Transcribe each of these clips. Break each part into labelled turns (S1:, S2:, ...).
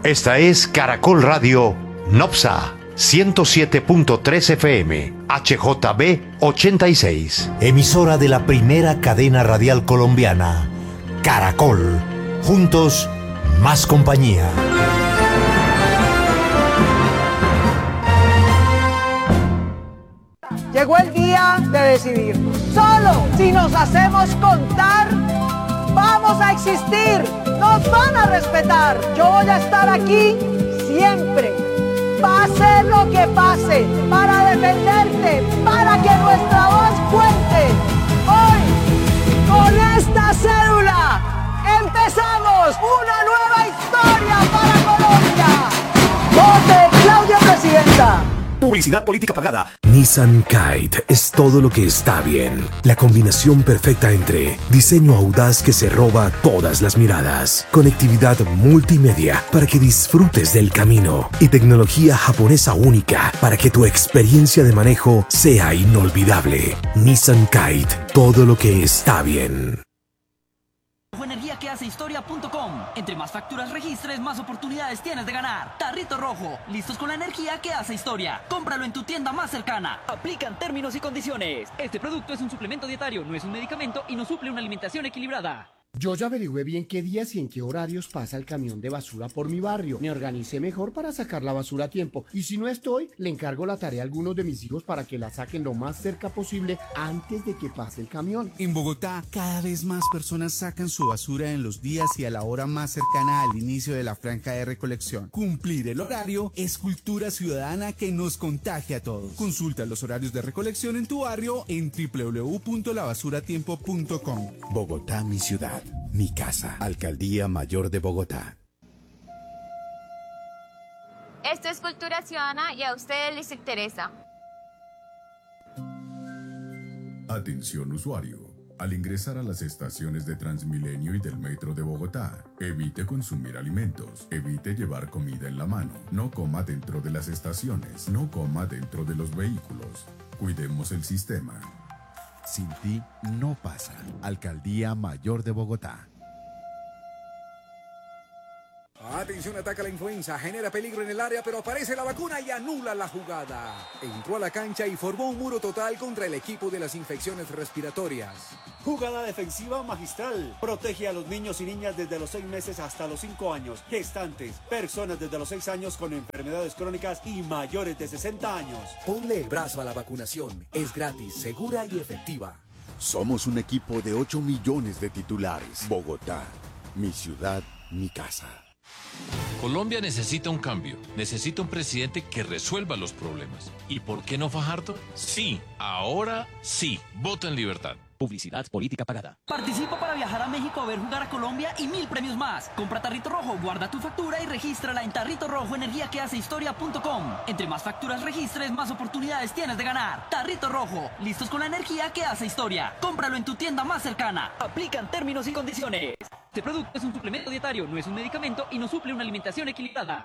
S1: Esta es Caracol Radio Nopsa 107.3 FM, HJB 86.
S2: Emisora de la primera cadena radial colombiana, Caracol. Juntos, más compañía.
S3: Llegó el día de decidir. Solo si nos hacemos contar, vamos a existir. Nos van a respetar. Yo voy a estar aquí siempre. Pase lo que pase, para defenderte, para que nuestra voz cuente. Hoy, con esta cédula, empezamos una nueva historia para Colombia. ¡Vote Claudia Presidenta!
S4: Publicidad política pagada.
S5: Nissan Kite es todo lo que está bien. La combinación perfecta entre diseño audaz que se roba todas las miradas, conectividad multimedia para que disfrutes del camino y tecnología japonesa única para que tu experiencia de manejo sea inolvidable. Nissan Kite, todo lo que está bien.
S6: Energía que hace historia.com. Entre más facturas registres, más oportunidades tienes de ganar. Tarrito Rojo, listos con la energía que hace historia. Cómpralo en tu tienda más cercana. Aplican términos y condiciones. Este producto es un suplemento dietario, no es un medicamento y no suple una alimentación equilibrada.
S7: Yo ya averigüé bien qué días y en qué horarios pasa el camión de basura por mi barrio. Me organicé mejor para sacar la basura a tiempo. Y si no estoy, le encargo la tarea a algunos de mis hijos para que la saquen lo más cerca posible antes de que pase el camión.
S8: En Bogotá, cada vez más personas sacan su basura en los días y a la hora más cercana al inicio de la franja de recolección. Cumplir el horario es cultura ciudadana que nos contagia a todos. Consulta los horarios de recolección en tu barrio en www.labasuratiempo.com.
S9: Bogotá, mi ciudad. Mi casa. Alcaldía Mayor de Bogotá.
S10: Esto es Cultura Ciudadana y a ustedes les interesa.
S11: Atención usuario. Al ingresar a las estaciones de Transmilenio y del Metro de Bogotá, evite consumir alimentos, evite llevar comida en la mano, no coma dentro de las estaciones, no coma dentro de los vehículos. Cuidemos el sistema.
S9: Sin ti no pasa. Alcaldía Mayor de Bogotá.
S4: Atención, ataca la influenza, genera peligro en el área, pero aparece la vacuna y anula la jugada. Entró a la cancha y formó un muro total contra el equipo de las infecciones respiratorias.
S12: Jugada defensiva magistral. Protege a los niños y niñas desde los 6 meses hasta los 5 años. Gestantes, personas desde los 6 años con enfermedades crónicas y mayores de 60 años.
S4: Ponle el brazo a la vacunación. Es gratis, segura y efectiva.
S9: Somos un equipo de 8 millones de titulares. Bogotá, mi ciudad, mi casa.
S13: Colombia necesita un cambio, necesita un presidente que resuelva los problemas. ¿Y por qué no Fajardo? Sí, ahora sí, vota en libertad.
S6: Publicidad política pagada. Participa para viajar a México a ver jugar a Colombia y 1000 premios más. Compra Tarrito Rojo, guarda tu factura y regístrala en Tarrito Rojo Energía que hace historia.com. Entre más facturas registres, más oportunidades tienes de ganar. Tarrito Rojo, listos con la energía que hace historia. Cómpralo en tu tienda más cercana. Aplican términos y condiciones. Este producto es un suplemento dietario, no es un medicamento y no suple una alimentación equilibrada.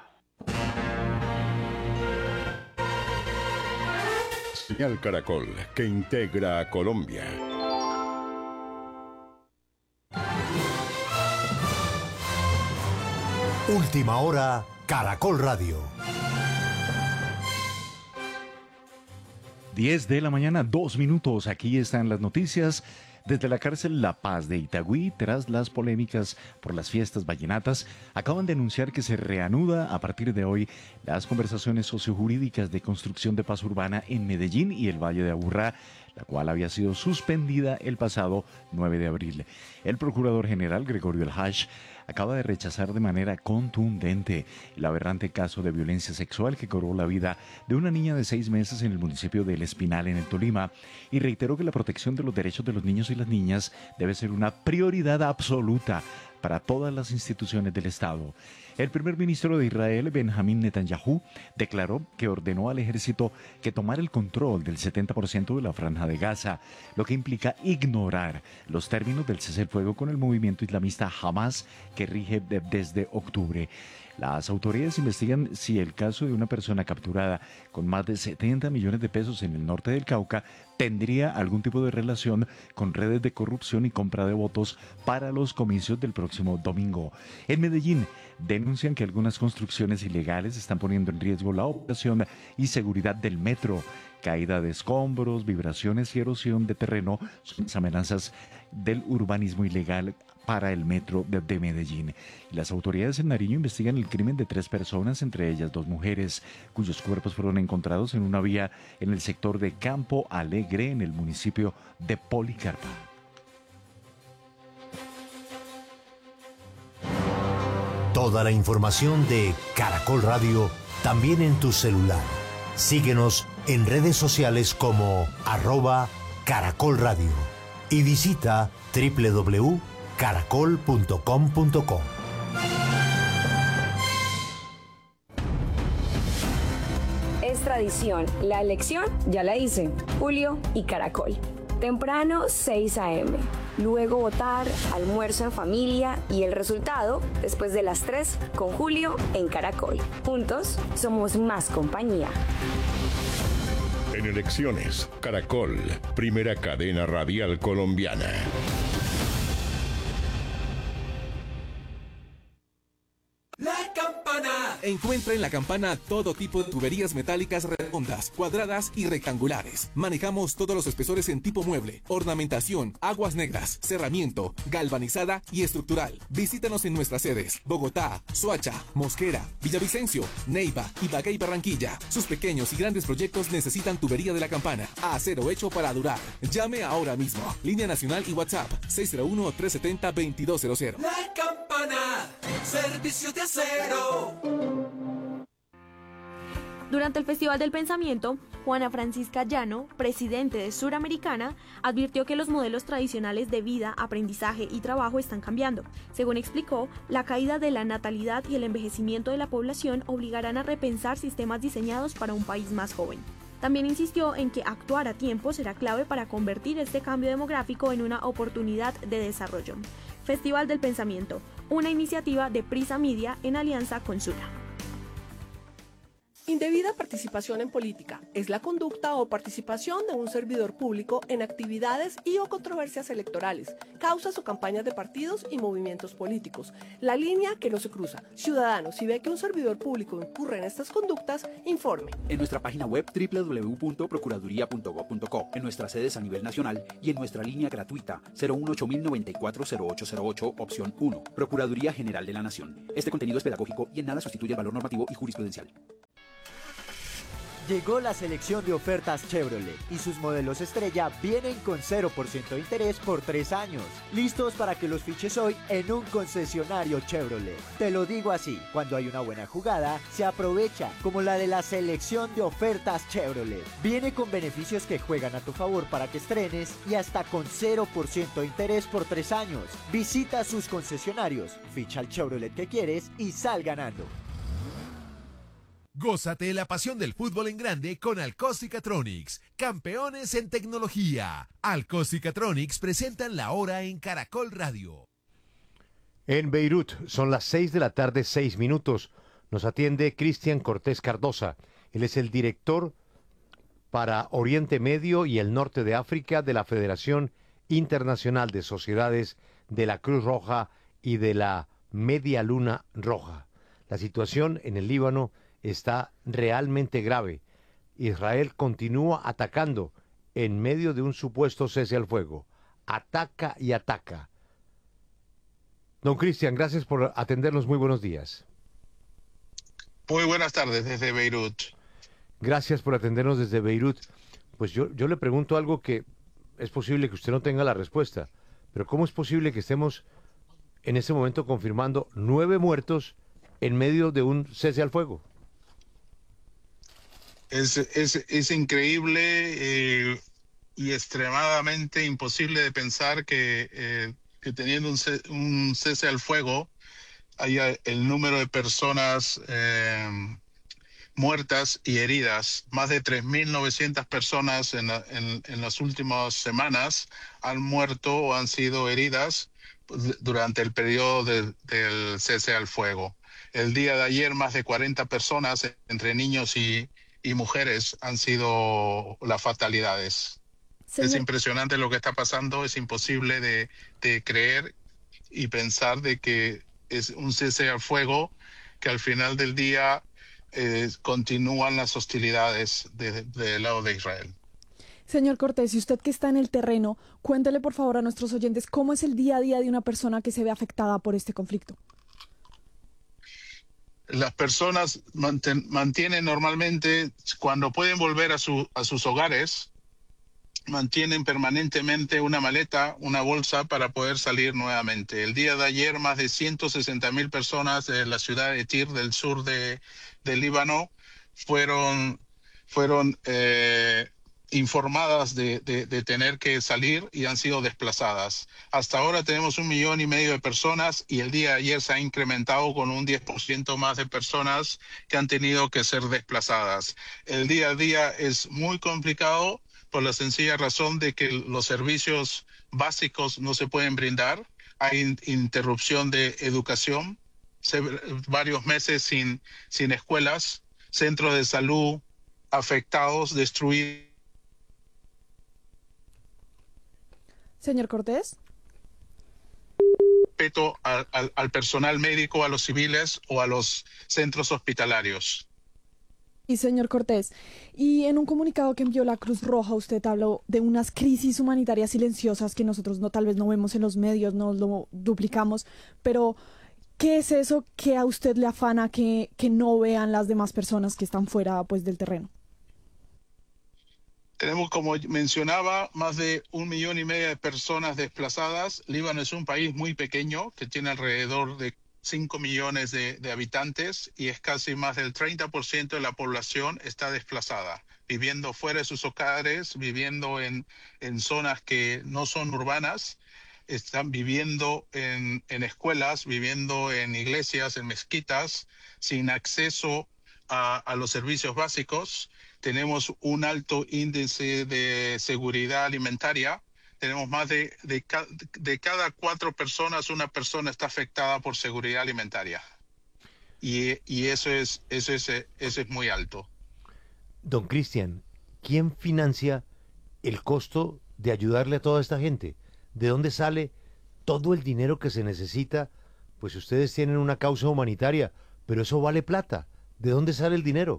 S14: Señal Caracol, que integra a Colombia.
S2: Última hora, Caracol Radio.
S15: 10 de la mañana, 2 minutos. Aquí están las noticias. Desde la cárcel La Paz de Itagüí, tras las polémicas por las fiestas vallenatas, acaban de anunciar que se reanuda a partir de hoy las conversaciones sociojurídicas de construcción de paz urbana en Medellín y el Valle de Aburrá, la cual había sido suspendida el pasado 9 de abril. El procurador general Gregorio El Hach acaba de rechazar de manera contundente el aberrante caso de violencia sexual que cobró la vida de una niña de 6 meses en el municipio de El Espinal, en el Tolima, y reiteró que la protección de los derechos de los niños y las niñas debe ser una prioridad absoluta para todas las instituciones del Estado. El primer ministro de Israel, Benjamín Netanyahu, declaró que ordenó al ejército que tomara el control del 70% de la franja de Gaza, lo que implica ignorar los términos del cese el fuego con el movimiento islamista Hamas, que rige desde octubre. Las autoridades investigan si el caso de una persona capturada con más de 70 millones de pesos en el norte del Cauca tendría algún tipo de relación con redes de corrupción y compra de votos para los comicios del próximo domingo. En Medellín, denuncian que algunas construcciones ilegales están poniendo en riesgo la operación y seguridad del metro. Caída de escombros, vibraciones y erosión de terreno son las amenazas del urbanismo ilegal para el metro de Medellín. Las autoridades en Nariño investigan el crimen de 3 personas, entre ellas 2 mujeres, cuyos cuerpos fueron encontrados en una vía en el sector de Campo Alegre, en el municipio de Policarpa.
S2: Toda la información de Caracol Radio también en tu celular. Síguenos en redes sociales como @Caracol Radio y visita www.caracol.com.co.
S16: Es tradición, la elección ya la hice, Julio y Caracol. Temprano 6 a.m. Luego votar, almuerzo en familia y el resultado después de las 3 con Julio en Caracol. Juntos somos más compañía.
S14: En elecciones, Caracol, primera cadena radial colombiana.
S17: La Campana. Encuentra en La Campana todo tipo de tuberías metálicas redondas, cuadradas y rectangulares. Manejamos todos los espesores en tipo mueble, ornamentación, aguas negras, cerramiento, galvanizada y estructural. Visítanos en nuestras sedes: Bogotá, Soacha, Mosquera, Villavicencio, Neiva, Ibagué y Barranquilla. Sus pequeños y grandes proyectos necesitan tubería de La Campana. Acero hecho para durar. Llame ahora mismo. Línea nacional y WhatsApp 601-370-2200.
S18: La Campana, servicio de acero.
S19: Durante el Festival del Pensamiento, Juana Francisca Llano, presidente de Suramericana, advirtió que los modelos tradicionales de vida, aprendizaje y trabajo están cambiando. Según explicó, la caída de la natalidad y el envejecimiento de la población obligarán a repensar sistemas diseñados para un país más joven. También insistió en que actuar a tiempo será clave para convertir este cambio demográfico en una oportunidad de desarrollo. Festival del Pensamiento, una iniciativa de Prisa Media en alianza con Sura.
S20: Indebida participación en política es la conducta o participación de un servidor público en actividades y o controversias electorales, causas o campañas de partidos y movimientos políticos. La línea que no se cruza. Ciudadanos, si ve que un servidor público incurre en estas conductas, informe.
S21: En nuestra página web www.procuraduría.gov.co, en nuestras sedes a nivel nacional y en nuestra línea gratuita 018-094-0808, opción 1. Procuraduría General de la Nación. Este contenido es pedagógico y en nada sustituye el valor normativo y jurisprudencial.
S22: Llegó la selección de ofertas Chevrolet y sus modelos estrella vienen con 0% de interés por 3 años. Listos para que los fiches hoy en un concesionario Chevrolet. Te lo digo así, cuando hay una buena jugada, se aprovecha, como la de la selección de ofertas Chevrolet. Viene con beneficios que juegan a tu favor para que estrenes y hasta con 0% de interés por 3 años. Visita sus concesionarios, ficha el Chevrolet que quieres y sal ganando.
S23: Gózate la pasión del fútbol en grande con Alcos y Catronics, campeones en tecnología. Alcos y Catronics presentan la hora en Caracol Radio.
S1: En Beirut son las 6 de la tarde, 6 minutos. Nos atiende Cristian Cortés Cardosa. Él es el director para Oriente Medio y el Norte de África de la Federación Internacional de Sociedades de la Cruz Roja y de la Media Luna Roja. La situación en el Líbano está realmente grave. Israel continúa atacando en medio de un supuesto cese al fuego. Ataca y ataca. Don Cristian, gracias por atendernos. Muy buenos días.
S24: Muy buenas tardes desde Beirut.
S1: Gracias por atendernos desde Beirut. Pues yo le pregunto algo que es posible que usted no tenga la respuesta, pero ¿cómo es posible que estemos en este momento confirmando 9 muertos en medio de un cese al fuego?
S24: Es increíble y extremadamente imposible de pensar que teniendo un cese al fuego haya el número de personas muertas y heridas. Más de 3.900 personas en las últimas semanas han muerto o han sido heridas durante el periodo del cese al fuego. El día de ayer más de 40 personas, entre niños y mujeres, han sido las fatalidades. Señor, es impresionante lo que está pasando, es imposible de creer y pensar de que es un cese al fuego que al final del día continúan las hostilidades del lado de Israel.
S3: Señor Cortés, y usted que está en el terreno, cuéntele por favor a nuestros oyentes cómo es el día a día de una persona que se ve afectada por este conflicto.
S24: Las personas mantienen normalmente, cuando pueden volver a sus hogares, mantienen permanentemente una maleta, una bolsa para poder salir nuevamente. El día de ayer, más de 160,000 personas de la ciudad de Tir, del sur del Líbano, fueron informadas de tener que salir y han sido desplazadas. Hasta ahora tenemos 1,5 millones de personas y el día de ayer se ha incrementado con un 10% más de personas que han tenido que ser desplazadas. El día a día es muy complicado por la sencilla razón de que los servicios básicos no se pueden brindar. Hay interrupción de educación, varios meses sin escuelas, centros de salud afectados, destruidos.
S3: Señor Cortés.
S24: Respeto al personal médico, a los civiles o a los centros hospitalarios.
S3: Y señor Cortés, y en un comunicado que envió la Cruz Roja, usted habló de unas crisis humanitarias silenciosas que nosotros tal vez no vemos en los medios, no lo duplicamos, pero ¿qué es eso que a usted le afana que no vean las demás personas que están fuera pues del terreno?
S24: Tenemos, como mencionaba, más de 1,5 millones de personas desplazadas. Líbano es un país muy pequeño que tiene alrededor de 5 millones de habitantes y es casi más del 30% de la población está desplazada, viviendo fuera de sus hogares, viviendo en zonas que no son urbanas, están viviendo en escuelas, viviendo en iglesias, en mezquitas, sin acceso a los servicios básicos. Tenemos un alto índice de seguridad alimentaria. Tenemos más de cada 4 personas, una persona está afectada por seguridad alimentaria. Y eso es muy alto.
S1: Don Cristian, ¿quién financia el costo de ayudarle a toda esta gente? ¿De dónde sale todo el dinero que se necesita? Pues ustedes tienen una causa humanitaria, pero eso vale plata. ¿De dónde sale el dinero?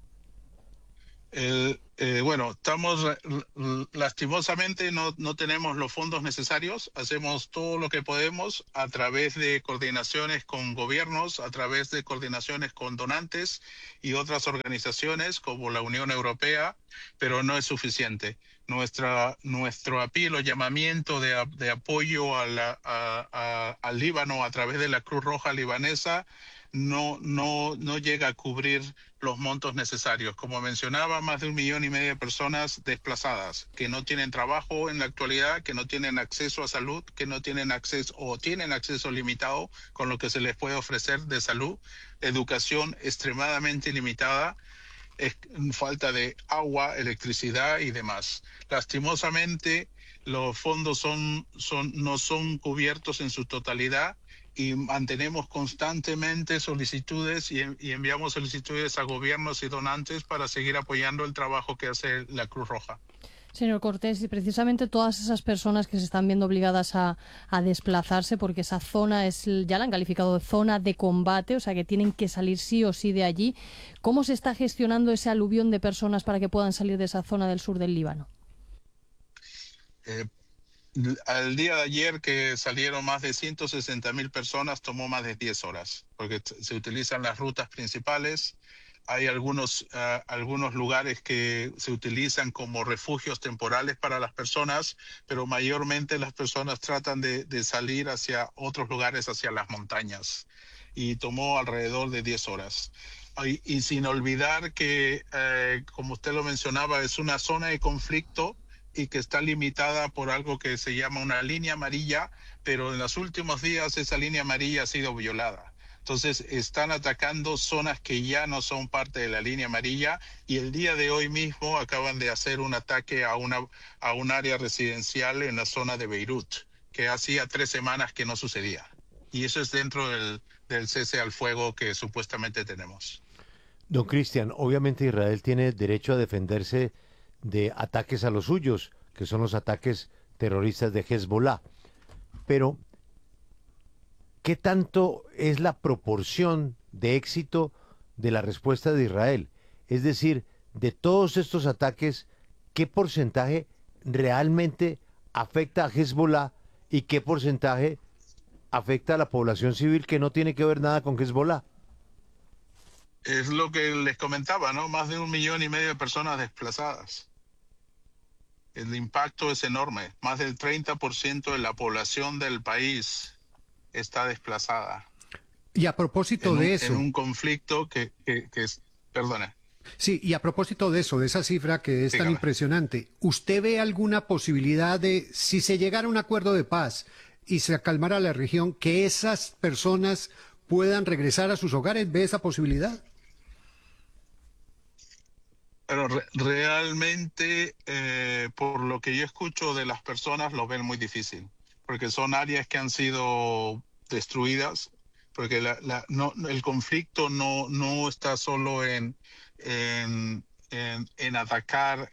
S24: Bueno, estamos lastimosamente no tenemos los fondos necesarios. Hacemos todo lo que podemos a través de coordinaciones con gobiernos, a través de coordinaciones con donantes y otras organizaciones como la Unión Europea, pero no es suficiente. Nuestro apelo, llamamiento de apoyo al Líbano a través de la Cruz Roja libanesa no llega a cubrir los montos necesarios. Como mencionaba, más de 1,5 millones de personas desplazadas, que no tienen trabajo en la actualidad, que no tienen acceso a salud, que no tienen acceso o tienen acceso limitado con lo que se les puede ofrecer de salud, educación extremadamente limitada, falta de agua, electricidad y demás. Lastimosamente, los fondos no son cubiertos en su totalidad y mantenemos constantemente solicitudes y enviamos solicitudes a gobiernos y donantes para seguir apoyando el trabajo que hace la Cruz Roja.
S5: Señor Cortés, y precisamente todas esas personas que se están viendo obligadas a desplazarse porque esa zona ya la han calificado de zona de combate, o sea que tienen que salir sí o sí de allí. ¿Cómo se está gestionando ese aluvión de personas para que puedan salir de esa zona del sur del Líbano?
S24: Al día de ayer que salieron más de 160,000 personas, tomó más de 10 horas, porque se utilizan las rutas principales. Hay algunos lugares que se utilizan como refugios temporales para las personas, pero mayormente las personas tratan de salir hacia otros lugares, hacia las montañas, y tomó alrededor de 10 horas. Y sin olvidar que, como usted lo mencionaba, es una zona de conflicto y que está limitada por algo que se llama una línea amarilla, pero en los últimos días esa línea amarilla ha sido violada. Entonces están atacando zonas que ya no son parte de la línea amarilla y el día de hoy mismo acaban de hacer un ataque a un área residencial en la zona de Beirut, que hacía 3 semanas que no sucedía. Y eso es dentro del cese al fuego que supuestamente tenemos.
S1: Don Cristian, obviamente Israel tiene derecho a defenderse de ataques a los suyos, que son los ataques terroristas de Hezbollah. Pero ¿qué tanto es la proporción de éxito de la respuesta de Israel? Es decir, de todos estos ataques, ¿qué porcentaje realmente afecta a Hezbollah y qué porcentaje afecta a la población civil que no tiene que ver nada con Hezbollah?
S24: Es lo que les comentaba, ¿no? Más de 1,5 millones de personas desplazadas. El impacto es enorme. Más del 30% de la población del país está desplazada.
S7: Y a propósito de eso...
S24: En un conflicto que es... Perdone.
S7: Sí, y a propósito de eso, de esa cifra que es tan
S24: Dígame.
S7: impresionante, ¿usted ve alguna posibilidad de, si se llegara a un acuerdo de paz y se calmara la región, que esas personas puedan regresar a sus hogares? ¿Ve esa posibilidad?
S24: Pero realmente, por lo que yo escucho de las personas, lo ven muy difícil, porque son áreas que han sido destruidas, porque el conflicto no está solo en atacar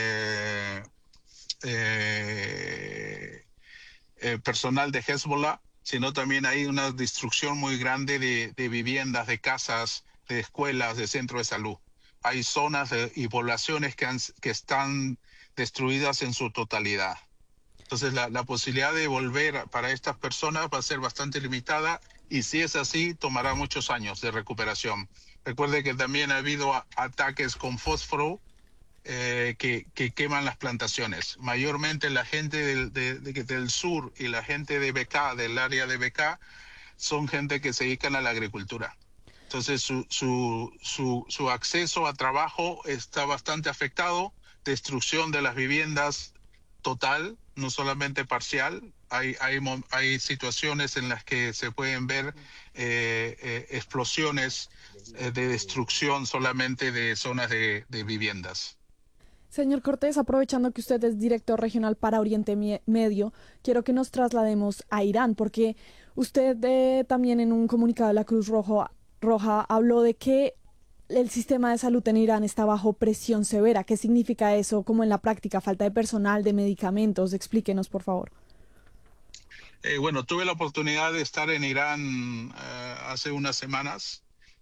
S24: personal de Hezbollah, sino también hay una destrucción muy grande de viviendas, de casas, de escuelas, de centros de salud. Hay zonas y poblaciones que están destruidas en su totalidad. Entonces la posibilidad de volver para estas personas va a ser bastante limitada, y si es así, tomará muchos años de recuperación. Recuerde que también ha habido ataques con fósforo que queman las plantaciones. Mayormente la gente del sur y la gente de Bekaa, del área de Bekaa, son gente que se dedican a la agricultura. Entonces su acceso a trabajo está bastante afectado, destrucción de las viviendas total, no solamente parcial. Hay situaciones en las que se pueden ver explosiones de destrucción solamente de zonas de viviendas.
S3: Señor Cortés, aprovechando que usted es director regional para Oriente Medio, quiero que nos traslademos a Irán, porque usted también en un comunicado de la Cruz Roja habló de que el sistema de salud en Irán está bajo presión severa. ¿Qué significa eso como en la práctica? ¿Falta de personal, de medicamentos? Explíquenos, por favor.
S24: Bueno, tuve la oportunidad de estar en Irán hace unas semanas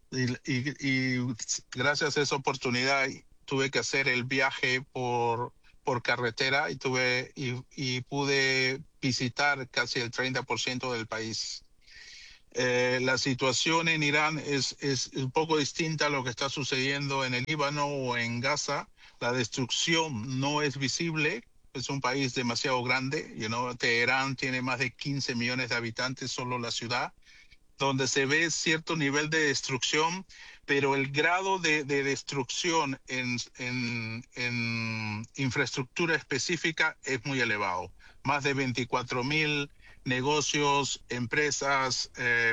S24: y gracias a esa oportunidad tuve que hacer el viaje por carretera y pude visitar casi el 30% del país. La situación en Irán es un poco distinta a lo que está sucediendo en el Líbano o en Gaza. La destrucción no es visible. Es un país demasiado grande. Teherán tiene más de 15 millones de habitantes, solo la ciudad, donde se ve cierto nivel de destrucción, pero el grado de destrucción en infraestructura específica es muy elevado. Más de 24,000 negocios, empresas,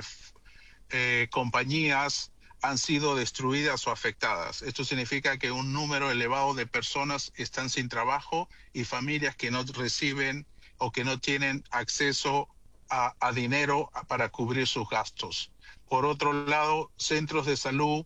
S24: compañías han sido destruidas o afectadas. Esto significa que un número elevado de personas están sin trabajo y familias que no reciben o que no tienen acceso a dinero para cubrir sus gastos. Por otro lado, centros de salud,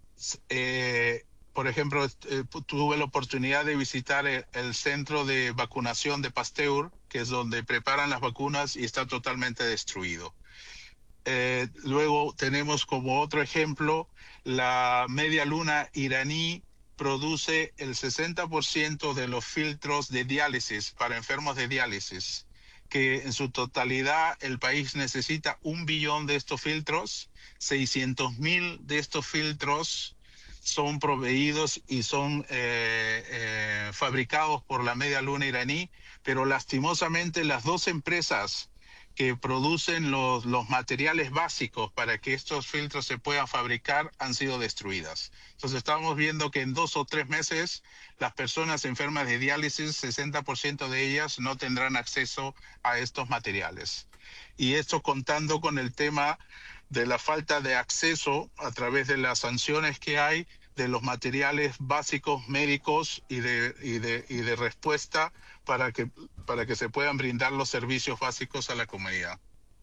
S24: por ejemplo, tuve la oportunidad de visitar el centro de vacunación de Pasteur, que es donde preparan las vacunas, y está totalmente destruido. Luego tenemos como otro ejemplo la media luna iraní produce el 60% de los filtros de diálisis para enfermos de diálisis, que en su totalidad el país necesita 1 billón de estos filtros. 600,000 de estos filtros son proveídos y son fabricados por la media luna iraní, pero lastimosamente las dos empresas que producen los materiales básicos para que estos filtros se puedan fabricar han sido destruidas. Entonces estamos viendo que en 2 o 3 meses las personas enfermas de diálisis, 60% de ellas no tendrán acceso a estos materiales. Y esto contando con el tema de la falta de acceso a través de las sanciones que hay de los materiales básicos médicos y de respuesta para que se puedan brindar los servicios básicos a la comunidad.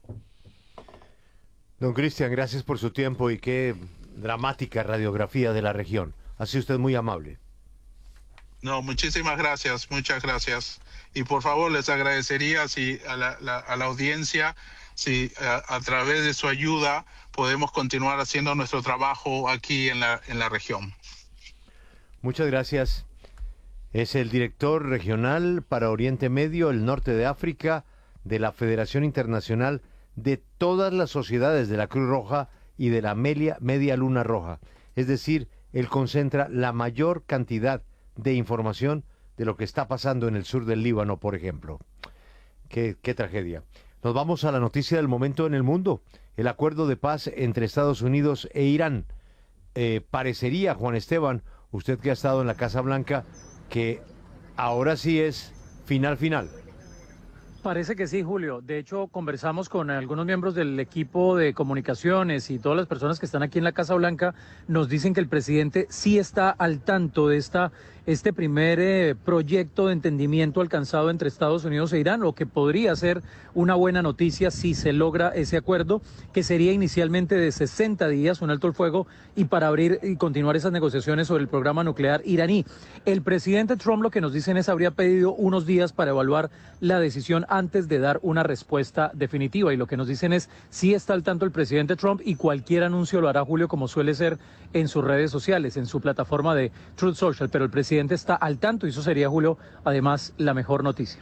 S1: Don Cristian, gracias por su tiempo y qué dramática radiografía de la región. Ha sido usted muy amable.
S24: No, muchísimas gracias, muchas gracias. Y por favor les agradecería a la audiencia si a través de su ayuda podemos continuar haciendo nuestro trabajo aquí en la región.
S1: Muchas gracias. Es el director regional para Oriente Medio, el norte de África, de la Federación Internacional de todas las sociedades de la Cruz Roja y de la Media Luna Roja. Es decir, él concentra la mayor cantidad de información de lo que está pasando en el sur del Líbano, por ejemplo. Qué tragedia. Nos vamos a la noticia del momento en el mundo. El acuerdo de paz entre Estados Unidos e Irán. Parecería, Juan Esteban, usted que ha estado en la Casa Blanca, que ahora sí es final.
S8: Parece que sí, Julio. De hecho, conversamos con algunos miembros del equipo de comunicaciones y todas las personas que están aquí en la Casa Blanca. Nos dicen que el presidente sí está al tanto de este primer proyecto de entendimiento alcanzado entre Estados Unidos e Irán, lo que podría ser una buena noticia si se logra ese acuerdo, que sería inicialmente de 60 días, un alto el fuego, y para abrir y continuar esas negociaciones sobre el programa nuclear iraní. El presidente Trump, lo que nos dicen es, habría pedido unos días para evaluar la decisión antes de dar una respuesta definitiva, y lo que nos dicen es, sí está al tanto el presidente Trump y cualquier anuncio lo hará, Julio, como suele ser en sus redes sociales, en su plataforma de Truth Social, pero el presidente está al tanto y eso sería, Julio, además la mejor noticia.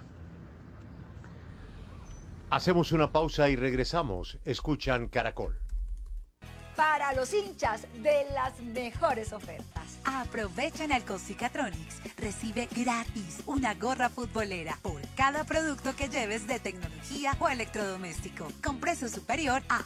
S1: Hacemos una pausa y regresamos. Escuchan Caracol.
S10: Para los hinchas de las mejores ofertas.
S11: Aprovechen el Cosicatronics. Recibe gratis una gorra futbolera por cada producto que lleves de tecnología o electrodoméstico, con precio superior a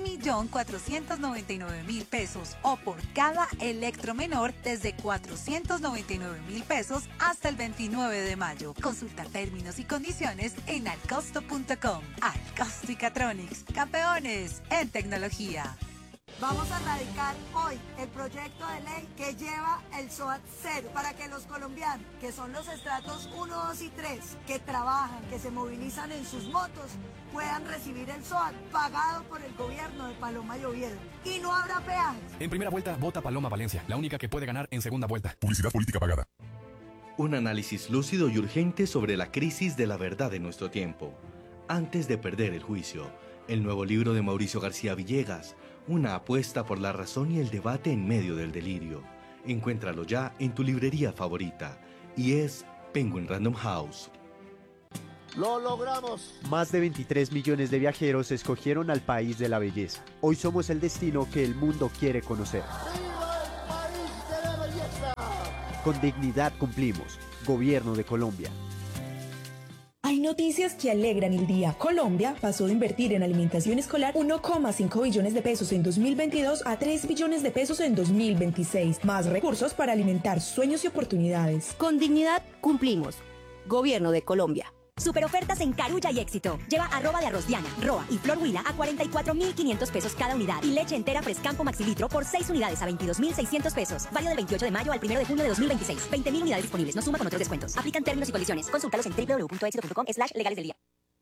S11: 1.499.000 pesos, o por cada electro menor desde 499.000 pesos hasta el 29 de mayo. Consulta términos y condiciones en alcosto.com. Alcosticatronics, campeones en tecnología.
S10: Vamos a radicar hoy el proyecto de ley que lleva el SOAT 0 para que los colombianos, que son los estratos 1, 2 y 3, que trabajan, que se movilizan en sus motos, puedan recibir el SOAT pagado por el gobierno de Paloma y Oviedo. Y no habrá peajes.
S12: En primera vuelta, vota Paloma Valencia, la única que puede ganar en segunda vuelta.
S25: Publicidad política pagada.
S26: Un análisis lúcido y urgente sobre la crisis de la verdad en nuestro tiempo. Antes de perder el juicio. El nuevo libro de Mauricio García Villegas. Una apuesta por la razón y el debate en medio del delirio. Encuéntralo ya en tu librería favorita. Y es Penguin Random House.
S22: ¡Lo logramos! Más de 23 millones de viajeros escogieron al país de la belleza. Hoy somos el destino que el mundo quiere conocer.
S27: ¡Viva el país de la belleza!
S22: Con dignidad cumplimos. Gobierno de Colombia.
S28: Hay noticias que alegran el día. Colombia pasó de invertir en alimentación escolar 1,5 billones de pesos en 2022 a 3 billones de pesos en 2026. Más recursos para alimentar sueños y oportunidades.
S29: Con dignidad cumplimos. Gobierno de Colombia.
S30: Super ofertas en Carulla y Éxito. Lleva arroba de arroz Diana, Roa y Flor Huila a 44.500 pesos cada unidad. Y leche entera Frescampo Maxilitro por 6 unidades a 22.600 pesos. Válido del 28 de mayo al 1 de junio de 2026. 20.000 unidades disponibles. No suma con otros descuentos. Aplican términos y condiciones. Consúltalos en www.exito.com/legales del día.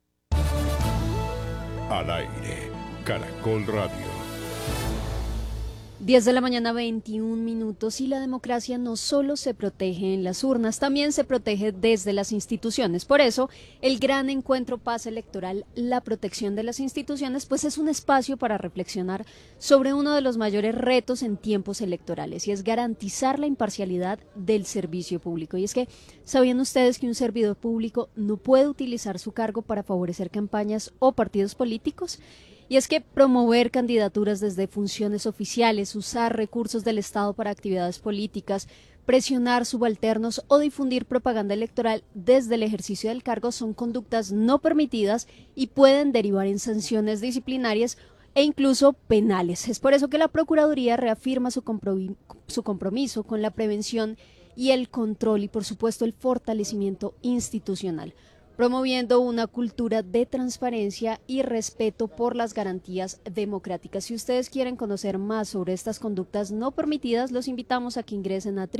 S14: Al aire, Caracol Radio.
S31: 10 de la mañana, 21 minutos, y la democracia no solo se protege en las urnas, también se protege desde las instituciones. Por eso, el gran encuentro Paz Electoral, la protección de las instituciones, pues es un espacio para reflexionar sobre uno de los mayores retos en tiempos electorales, y es garantizar la imparcialidad del servicio público. Y es que, ¿sabían ustedes que un servidor público no puede utilizar su cargo para favorecer campañas o partidos políticos? Y es que promover candidaturas desde funciones oficiales, usar recursos del Estado para actividades políticas, presionar subalternos o difundir propaganda electoral desde el ejercicio del cargo son conductas no permitidas y pueden derivar en sanciones disciplinarias e incluso penales. Es por eso que la Procuraduría reafirma su compromiso con la prevención y el control y, por supuesto, el fortalecimiento institucional, promoviendo una cultura de transparencia y respeto por las garantías democráticas. Si ustedes quieren conocer más sobre estas conductas no permitidas, los invitamos a que ingresen a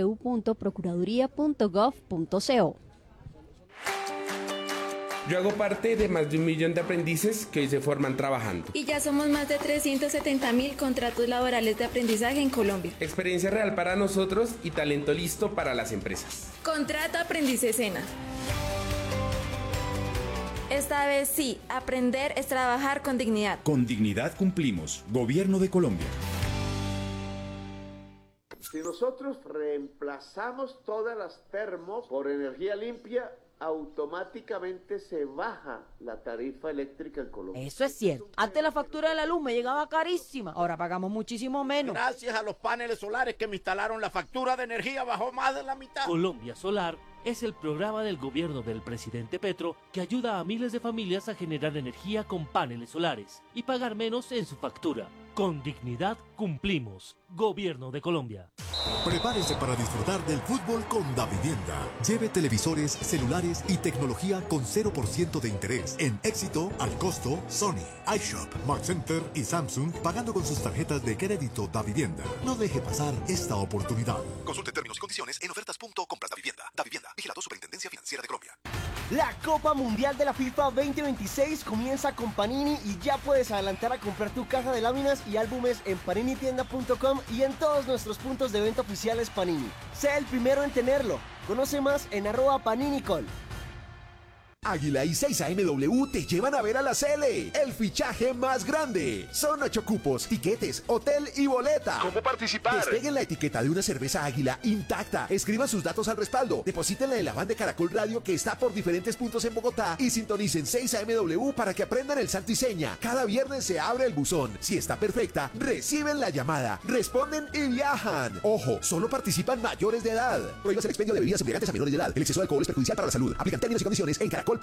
S31: www.procuraduría.gov.co.
S32: Yo hago parte de más de 1 millón de aprendices que hoy se forman trabajando.
S33: Y ya somos más de 370.000 contratos laborales de aprendizaje en Colombia.
S32: Experiencia real para nosotros y talento listo para las empresas.
S33: Contrata Aprendices SENA. Esta vez sí, aprender es trabajar con dignidad.
S2: Con dignidad cumplimos. Gobierno de Colombia.
S27: Si nosotros reemplazamos todas las termos por energía limpia, automáticamente se baja la tarifa eléctrica en Colombia.
S4: Eso es cierto. Antes la factura de la luz me llegaba carísima. Ahora pagamos muchísimo menos.
S27: Gracias a los paneles solares que me instalaron, la factura de energía bajó más de la mitad.
S6: Colombia Solar es el programa del gobierno del presidente Petro que ayuda a miles de familias a generar energía con paneles solares y pagar menos en su factura. Con dignidad cumplimos. Gobierno de Colombia.
S9: Prepárese para disfrutar del fútbol con Davivienda. Lleve televisores, celulares y tecnología con 0% de interés. En Éxito, al costo, Sony, iShop, Mark Center y Samsung, pagando con sus tarjetas de crédito Davivienda. No deje pasar esta oportunidad.
S13: Consulte términos y condiciones en ofertas.compras Davivienda. Davivienda, vigilado Superintendencia Financiera de Colombia.
S15: La Copa Mundial de la FIFA 2026 comienza con Panini y ya puedes adelantar a comprar tu caja de láminas y álbumes en paninitienda.com y en todos nuestros puntos de venta oficiales Panini. Sé el primero en tenerlo. Conoce más en @PaniniCol.
S16: Águila y 6AMW te llevan a ver a la Cele, el fichaje más grande. Son 8 cupos, tiquetes, hotel y boleta.
S27: ¿Cómo participar?
S16: Despeguen la etiqueta de una cerveza Águila intacta, escriban sus datos al respaldo, deposítenla en la van de Caracol Radio que está por diferentes puntos en Bogotá y sintonicen 6AMW para que aprendan el santo y seña. Cada viernes se abre el buzón. Si está perfecta, reciben la llamada, responden y viajan. Ojo, solo participan mayores de edad. Prohíbas el expendio de bebidas embriagantes a menores de edad. El exceso de alcohol es perjudicial para la salud. Aplican términos y condiciones en caracol.com.co.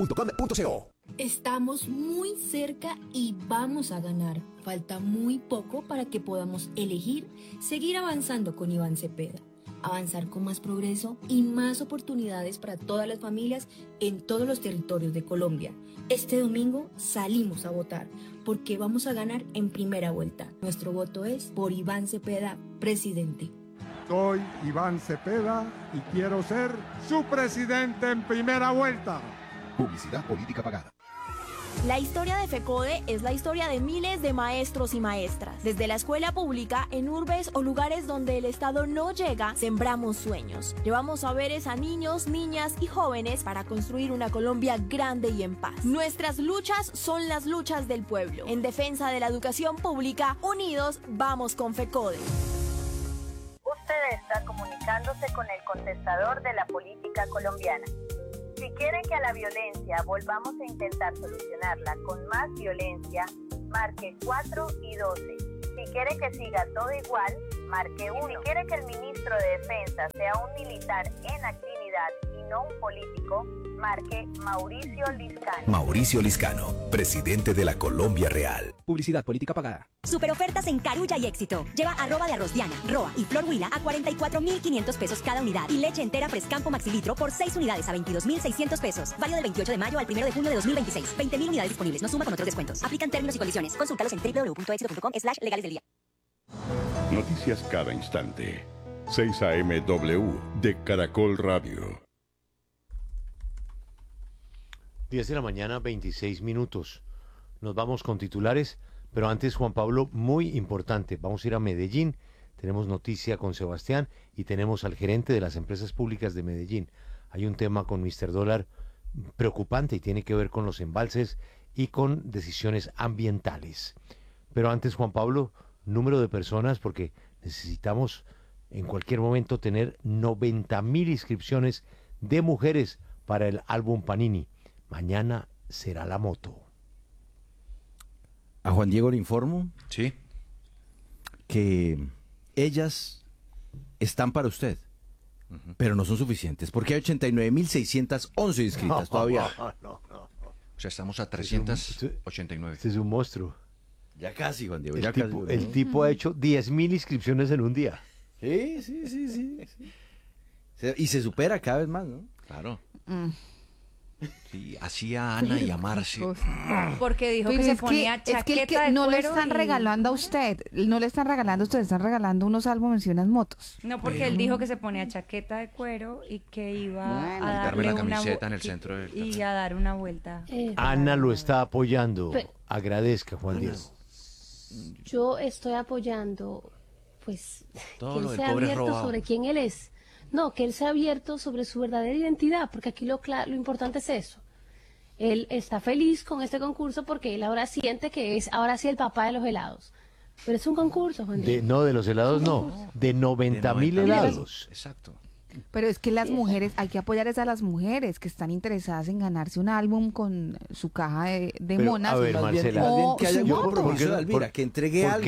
S17: Estamos muy cerca y vamos a ganar. Falta muy poco para que podamos elegir seguir avanzando con Iván Cepeda. Avanzar con más progreso y más oportunidades para todas las familias en todos los territorios de Colombia. Este domingo salimos a votar porque vamos a ganar en primera vuelta. Nuestro voto es por Iván Cepeda, presidente.
S18: Soy Iván Cepeda y quiero ser su presidente en primera vuelta.
S16: Publicidad política pagada.
S19: La historia de FECODE es la historia de miles de maestros y maestras. Desde la escuela pública, en urbes o lugares donde el Estado no llega, sembramos sueños. Llevamos saberes a niños, niñas y jóvenes para construir una Colombia grande y en paz. Nuestras luchas son las luchas del pueblo. En defensa de la educación pública, unidos vamos con FECODE.
S20: Usted está comunicándose con el contestador de la política colombiana. Si quiere que a la violencia volvamos a intentar solucionarla con más violencia, marque 4 y 12. Si quiere que siga todo igual, marque 1. Si quiere que el ministro de Defensa sea un militar en actividad y no un político, marque Mauricio Liscano.
S21: Mauricio Liscano, presidente de la Colombia Real.
S25: Publicidad política pagada.
S30: Super ofertas en Carulla y Éxito. Lleva arroba de arroz Diana, Roa y Flor Huila a 44.500 pesos cada unidad. Y leche entera Frescampo Maxilitro por 6 unidades a 22.600 pesos. Válido del 28 de mayo al 1 de junio de 2026. 20.000 unidades disponibles. No suma con otros descuentos. Aplican términos y condiciones. Consúltalos en www.exito.com/legales del día.
S14: Noticias cada instante. 6AMW de Caracol Radio.
S1: 10 de la mañana, 26 minutos. Nos vamos con titulares, pero antes, Juan Pablo, muy importante. Vamos a ir a Medellín. Tenemos noticia con Sebastián y tenemos al gerente de las empresas públicas de Medellín. Hay un tema con Mr. Dólar preocupante y tiene que ver con los embalses y con decisiones ambientales. Pero antes, Juan Pablo, número de personas, porque necesitamos en cualquier momento tener 90.000 inscripciones de mujeres para el álbum Panini. Mañana será la moto.
S34: A Juan Diego le informo
S35: sí,
S34: que ellas están para usted, pero no son suficientes, porque hay 89.611 inscritas todavía.
S35: No. O sea, estamos a 389.
S1: Este es un monstruo.
S34: Ya casi, Juan Diego.
S1: El tipo ha hecho 10.000 inscripciones en un día.
S34: Sí. Y se supera cada vez más, ¿no?
S35: Claro. Sí, así a Ana y a Marci.
S36: Porque dijo que se ponía chaqueta de
S37: no
S36: cuero
S37: le están regalando a usted, no le están regalando a usted, están regalando unos álbumes y unas motos.
S36: No, porque él dijo que se ponía chaqueta de cuero y que iba a darle
S35: la camiseta en el centro del café.
S36: Y a dar una vuelta.
S1: Ana lo está apoyando. Agradezca, Juan Diego.
S38: Yo estoy apoyando, pues,
S35: todo
S38: que él
S35: lo del
S38: sea
S35: pobre
S38: abierto
S35: robado.
S38: sobre quién él es. No, que él sea abierto sobre su verdadera identidad, porque aquí lo importante es eso. Él está feliz con este concurso porque él ahora siente que es ahora sí el papá de los helados. Pero es un concurso, Juan Diego.
S1: No, de los helados no, de 90.000 helados.
S35: Exacto.
S37: Pero es que las mujeres, hay que apoyar a las mujeres que están interesadas en ganarse un álbum con su caja de
S1: Pero,
S37: monas.
S1: a ver,
S37: o
S1: Marcela,
S37: que haya
S34: yo,
S37: un
S34: por compromiso de Alvira, que entregue algo.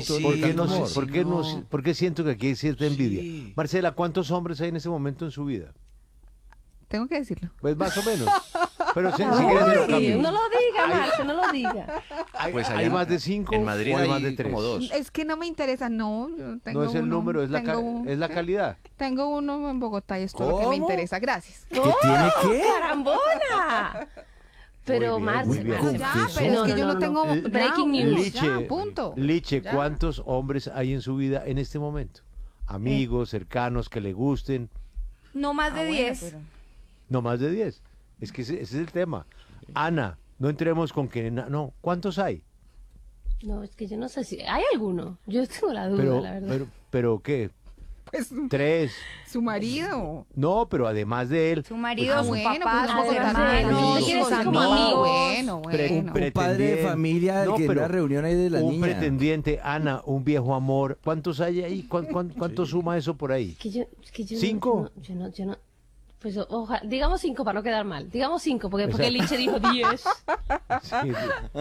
S1: ¿Por qué siento que aquí hay cierta envidia? Marcela, ¿cuántos hombres hay en ese momento en su vida?
S37: Tengo que decirlo.
S1: Pues más o menos. Pero si
S38: No,
S1: quieres te lo
S38: sí,
S1: cambio.
S38: no lo diga, Marce, no lo diga.
S1: ¿Hay más de 5
S35: en Madrid
S1: o hay
S35: hay
S1: más de 3?
S35: como 2.
S37: Es que no me interesa, no. Yo tengo
S1: No es el
S37: uno,
S1: número, es la
S37: tengo
S1: calidad.
S37: Tengo uno en Bogotá y es todo lo que me
S34: ¿Cómo?
S37: interesa. Gracias.
S34: ¿Qué tiene qué?
S38: ¡Carambona! Pero
S1: Muy
S38: Marce,
S1: bien.
S38: Marce,
S37: Ya, pero es que yo no tengo
S38: Breaking news.
S1: Liche,
S37: ya, punto.
S1: Liche,
S37: Ya.
S1: ¿cuántos hombres hay en su vida en este momento? Amigos, cercanos, que le gusten.
S36: No más de 10.
S37: pero-
S1: No más de 10. Es que ese es el tema. Ana, no entremos con que... No, ¿cuántos hay?
S38: No, es que yo no sé si... ¿Hay alguno? Yo tengo la duda,
S1: Pero,
S38: la verdad.
S1: pero ¿qué?
S37: Pues
S1: 3.
S37: su marido.
S1: No, pero además de él...
S36: Su marido, su
S37: bueno,
S36: papá,
S37: pues,
S36: sus
S38: además de él,
S36: hermanos,
S38: no,
S36: sus
S38: ¿quieres ser como
S36: amigos.
S38: amigos?
S37: Bueno, bueno.
S34: Un padre de familia que en
S1: pero
S34: la reunión ahí de la
S1: un
S34: niña.
S1: pretendiente, Ana, un viejo amor. ¿Cuántos hay ahí? ¿Cuánto suma eso por ahí?
S38: Es que yo
S1: 5.
S38: yo no. Pues ojalá, digamos 5 para no quedar mal. Digamos 5, porque
S1: Exacto.
S38: Liche dijo 10.
S1: Sí,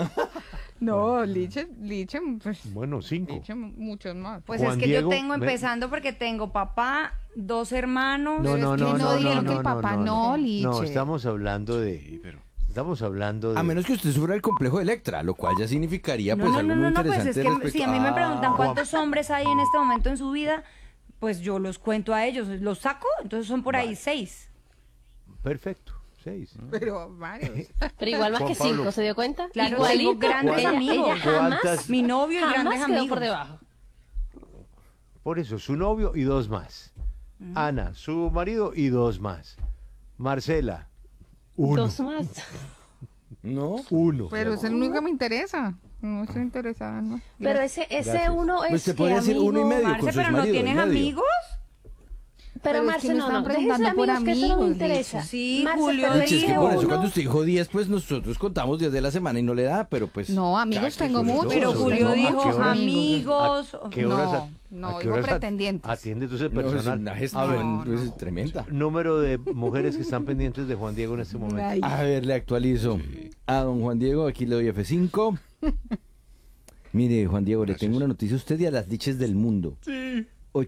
S37: No, Liche, pues,
S1: bueno, 5.
S37: Liche muchos más.
S36: Pues
S1: Juan
S36: es que
S1: Diego,
S36: yo tengo empezando porque tengo papá, 2 hermanos.
S1: No,
S37: Pero es que no dijeron que el papá no, Liche.
S1: No, estamos hablando de... Estamos hablando de...
S34: A menos que usted sufra el complejo de Electra, lo cual ya significaría pues algo muy
S36: Pues
S34: interesante
S36: es que
S34: respecto-
S36: si a mí me preguntan
S34: Ah,
S36: cuántos hombres hay en este momento en su vida, pues yo los cuento a ellos, los saco, entonces son por ahí 6.
S1: Perfecto, 6.
S37: Pero varios.
S38: Pero igual más
S1: Juan
S38: que
S1: Pablo.
S38: 5, ¿se dio cuenta?
S36: Claro,
S38: Igualito.
S36: tengo grandes
S38: Ella
S36: amigos.
S38: jamás,
S1: ¿Cuántas?
S36: Mi novio y
S38: jamás
S36: grandes
S38: quedó
S36: amigos.
S38: por debajo.
S1: Por eso, su novio y 2 más. Ana, su marido y 2 más. Marcela, 1.
S38: 2 más.
S34: ¿No?
S1: 1.
S37: Pero es el único que me interesa. No estoy interesada, ¿no?
S38: Pero ese
S1: Gracias.
S38: uno es
S34: Pues se
S38: que
S34: puede decir
S38: amigo...
S34: 1,5 con
S36: Marce,
S34: su
S36: pero no
S34: marido,
S36: tienes
S34: en medio.
S36: amigos.
S38: Pero
S37: es
S38: Marce,
S37: que me
S38: no,
S37: están
S38: déjese de
S37: preguntando por
S38: amigos, que eso no me
S37: amigos,
S38: interesa.
S36: Sí,
S38: Marce,
S36: Julio
S38: pero
S34: Liche, es que
S38: dije
S34: por eso
S38: uno.
S34: cuando usted dijo 10, pues nosotros contamos 10 de la semana y no le da, pero pues...
S37: No, amigos tengo muchos.
S36: Pero
S37: tengo
S36: Julio
S37: muchos
S36: dijo amigos.
S1: ¿A qué horas,
S37: No, no,
S1: a qué
S37: digo
S1: horas
S37: pretendientes.
S1: atiende entonces el
S34: No, es
S1: personal?
S34: una
S1: A ver,
S34: gestión pues, tremenda.
S1: número de mujeres que están pendientes de Juan Diego en este momento.
S37: Ay.
S34: A ver, le actualizo. A don Juan Diego, aquí le doy F5. Mire, Juan Diego, le tengo una noticia a usted y a las liches del mundo.
S1: Sí.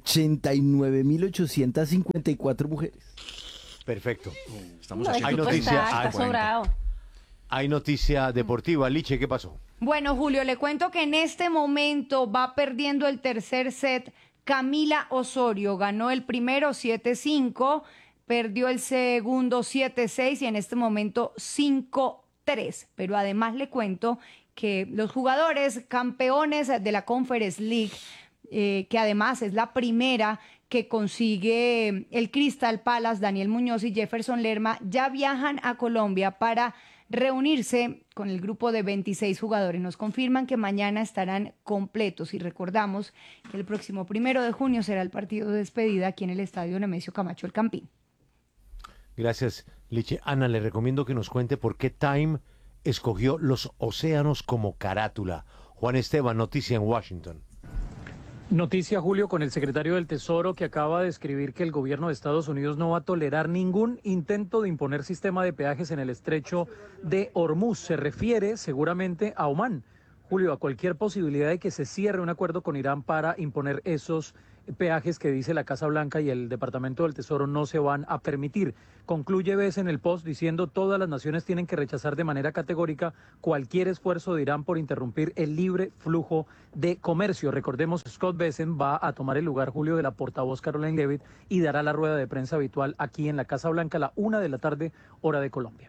S34: 89.854 mujeres.
S1: Perfecto.
S35: Estamos
S38: No,
S1: Hay
S38: el tipo
S1: noticia,
S38: está
S1: hay-
S38: sobrado.
S1: Hay noticia deportiva. Liche, ¿qué pasó?
S36: Bueno, Julio, le cuento que en este momento va perdiendo el tercer set Camila Osorio. Ganó el primero 7-5, perdió el segundo 7-6 y en este momento 5-3. Pero además le cuento que los jugadores campeones de la Conference League, que además es la primera que consigue el Crystal Palace, Daniel Muñoz y Jefferson Lerma, ya viajan a Colombia para reunirse con el grupo de 26 jugadores. Nos confirman que mañana estarán completos y recordamos que el próximo 1 de junio será el partido de despedida aquí en el Estadio Nemesio Camacho El Campín.
S1: Gracias, Liche. Ana, le recomiendo que nos cuente por qué Time escogió los océanos como carátula. Juan Esteban, noticia en Washington.
S2: Noticia, Julio, con el secretario del Tesoro que acaba de escribir que el gobierno de Estados Unidos no va a tolerar ningún intento de imponer sistema de peajes en el estrecho de Hormuz. Se refiere seguramente a Omán. Julio, a cualquier posibilidad de que se cierre un acuerdo con Irán para imponer esos peajes que dice la Casa Blanca y el Departamento del Tesoro no se van a permitir. Concluye Bess en el post diciendo todas las naciones tienen que rechazar de manera categórica cualquier esfuerzo de Irán por interrumpir el libre flujo de comercio. Recordemos, Scott Bessent va a tomar el lugar, Julio, de la portavoz Caroline Leavitt y dará la rueda de prensa habitual aquí en la Casa Blanca a la 1 de la tarde, hora de Colombia.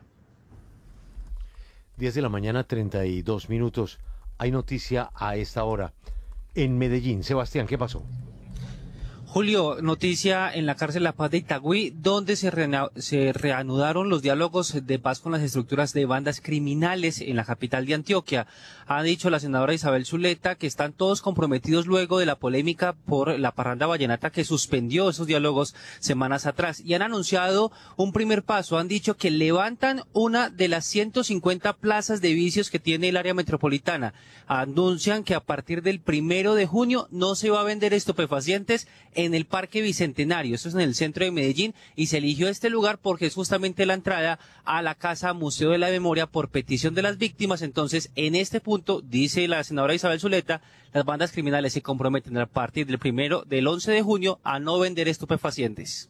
S1: 10 de la mañana, 32 minutos. Hay noticia a esta hora en Medellín. Sebastián, ¿qué pasó?
S3: Julio, noticia en la cárcel La Paz de Itagüí, donde se reanudaron los diálogos de paz con las estructuras de bandas criminales en la capital de Antioquia. Ha dicho la senadora Isabel Zuleta que están todos comprometidos luego de la polémica por la parranda vallenata que suspendió esos diálogos semanas atrás. Y han anunciado un primer paso. Han dicho que levantan una de las 150 plazas de vicios que tiene el área metropolitana. Anuncian que a partir del 1 de junio no se va a vender estupefacientes en el Parque Bicentenario, eso es en el centro de Medellín, y se eligió este lugar porque es justamente la entrada a la Casa Museo de la Memoria por petición de las víctimas. Entonces, en este punto, dice la senadora Isabel Zuleta, las bandas criminales se comprometen a partir del 11 de junio a no vender estupefacientes.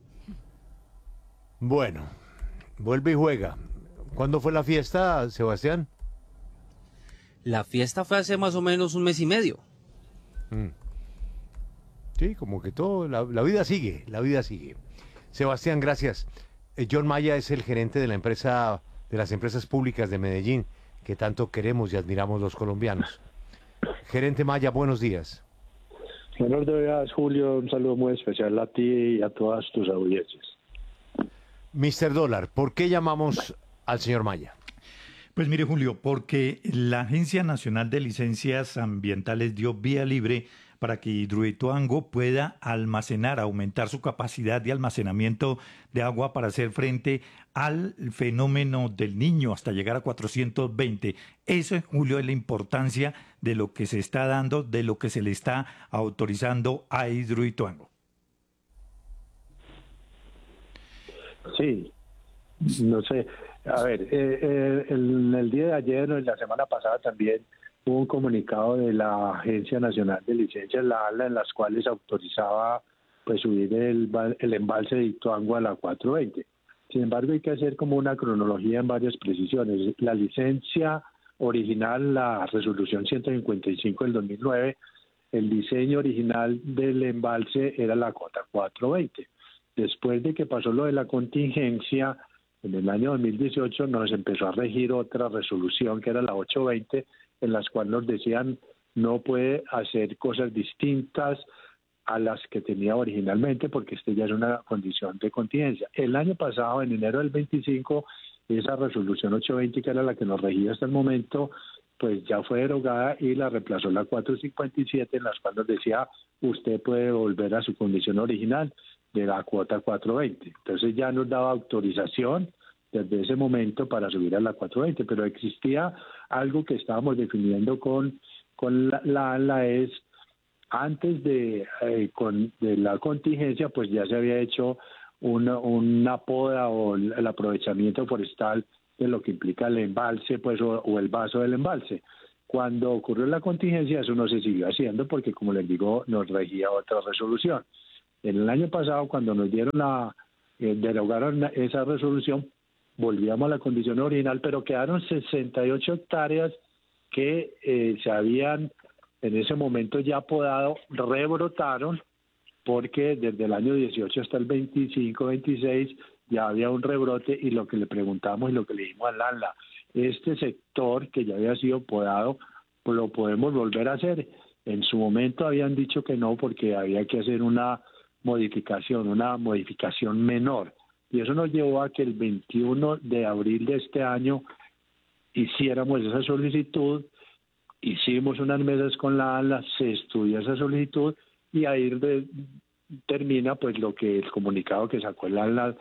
S1: Bueno, vuelve y juega. ¿Cuándo fue la fiesta, Sebastián?
S3: La fiesta fue hace más o menos un mes y medio.
S1: Sí, como que todo, la vida sigue, la vida sigue. Sebastián, gracias. John Maya es el gerente de las empresas públicas de Medellín, que tanto queremos y admiramos los colombianos. Gerente Maya, buenos días.
S4: Buenos días, Julio. Un saludo muy especial a ti y a todas tus audiencias.
S1: Mr. Dólar, ¿por qué llamamos al señor Maya?
S5: Pues mire, Julio, porque la Agencia Nacional de Licencias Ambientales dio vía libre para que Hidroituango pueda aumentar su capacidad de almacenamiento de agua para hacer frente al fenómeno del Niño hasta llegar a 420. Eso, Julio, es la importancia de lo que se está dando, de lo que se le está autorizando a Hidroituango.
S4: Sí, no sé. A ver, en el día de ayer o en la semana pasada también hubo un comunicado de la Agencia Nacional de Licencias, la ANLA, en las cuales autorizaba pues subir el embalse de Ituango a la 420. Sin embargo, hay que hacer como una cronología en varias precisiones. La licencia original, la resolución 155 del 2009, el diseño original del embalse era la cota 420. Después de que pasó lo de la contingencia, en el año 2018 nos empezó a regir otra resolución que era la 820, en las cuales nos decían no puede hacer cosas distintas a las que tenía originalmente porque ya es una condición de contingencia. El año pasado, en enero del 25, esa resolución 820, que era la que nos regía hasta el momento, pues ya fue derogada y la reemplazó la 457, en las cuales nos decía usted puede volver a su condición original de la cuota 420. Entonces ya nos daba autorización desde ese momento para subir a la 420, pero existía algo que estábamos definiendo con la ANLA, es antes de la contingencia, pues ya se había hecho una poda o el aprovechamiento forestal de lo que implica el embalse, pues o el vaso del embalse. Cuando ocurrió la contingencia, eso no se siguió haciendo porque, como les digo, nos regía otra resolución. En el año pasado, cuando nos dieron derogaron esa resolución, volvíamos a la condición original, pero quedaron 68 hectáreas que se habían en ese momento ya podado, rebrotaron, porque desde el año 18 hasta el 25, 26 ya había un rebrote, y lo que le preguntamos y lo que le dijimos al ANLA, este sector que ya había sido podado, pues lo podemos volver a hacer. En su momento habían dicho que no, porque había que hacer una modificación menor. Y eso nos llevó a que el 21 de abril de este año hiciéramos esa solicitud, hicimos unas mesas con la ANLA, se estudió esa solicitud y ahí termina pues lo que el comunicado que sacó el ANLA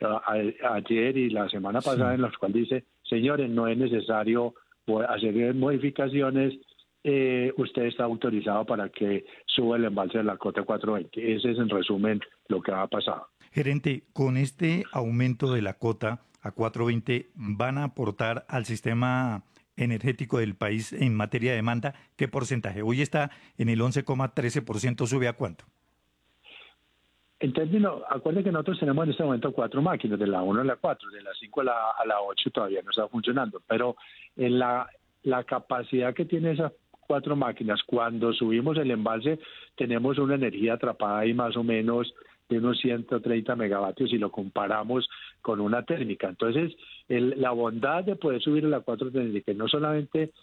S4: ayer y la semana pasada, en los cuales dice, señores, no es necesario hacer modificaciones, usted está autorizado para que suba el embalse de la cota 420. Ese es en resumen lo que ha pasado.
S5: Gerente, con este aumento de la cota a 420, ¿van a aportar al sistema energético del país en materia de demanda? ¿Qué porcentaje? Hoy está en el 11,13%, ¿sube a cuánto?
S4: En términos, acuérdense que nosotros tenemos en este momento 4 máquinas, de la 1 a la 4, de la 5 a la 8 todavía no está funcionando, pero en la capacidad que tiene esas 4 máquinas, cuando subimos el embalse, tenemos una energía atrapada ahí más o menos de unos 130 megavatios si lo comparamos con una térmica. Entonces, la bondad de poder subir a la 430, que no solamente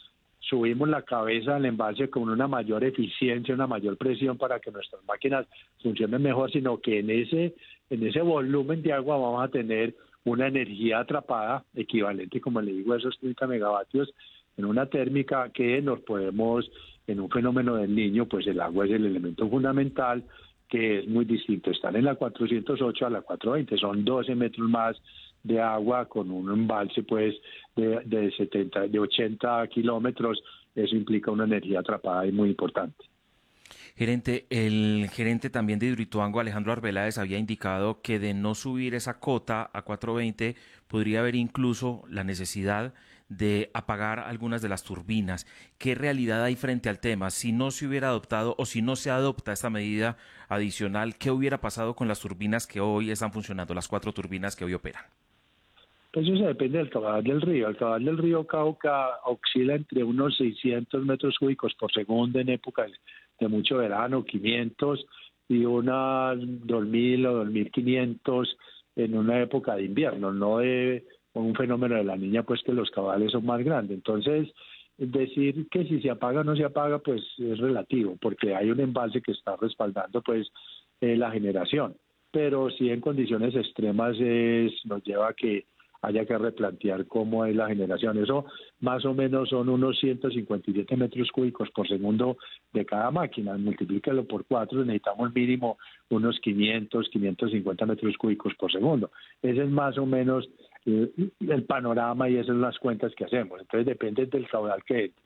S4: subimos la cabeza del embalse con una mayor eficiencia, una mayor presión para que nuestras máquinas funcionen mejor, sino que en ese volumen de agua vamos a tener una energía atrapada equivalente, como le digo, a esos 30 megavatios en una térmica que nos podemos, en un fenómeno del Niño, pues el agua es el elemento fundamental, que es muy distinto estar en la 408 a la 420, son 12 metros más de agua con un embalse pues de 80 kilómetros. Eso implica una energía atrapada y muy importante.
S6: Gerente, el gerente también de Hidroituango, Alejandro Arbeláez, había indicado que de no subir esa cota a 420 podría haber incluso la necesidad de apagar algunas de las turbinas. ¿Qué realidad hay frente al tema? Si no se hubiera adoptado o si no se adopta esta medida adicional, ¿qué hubiera pasado con las turbinas que hoy están funcionando, las 4 turbinas que hoy operan?
S4: Pues eso depende del caudal del río. El caudal del río Cauca oscila entre unos 600 metros cúbicos por segundo en épocas de mucho verano, 500, y unas 2.000 o 2.500 en una época de invierno, no de un fenómeno de la Niña, pues que los caudales son más grandes. Entonces, decir que si se apaga o no se apaga, pues es relativo, porque hay un embalse que está respaldando pues la generación. Pero sí en condiciones extremas nos lleva a que haya que replantear cómo es la generación. Eso más o menos son unos 157 metros cúbicos por segundo de cada máquina. Multiplícalo por 4, necesitamos mínimo unos 500, 550 metros cúbicos por segundo. Ese es más o menos el panorama y esas son las cuentas que hacemos. Entonces depende del caudal que entre.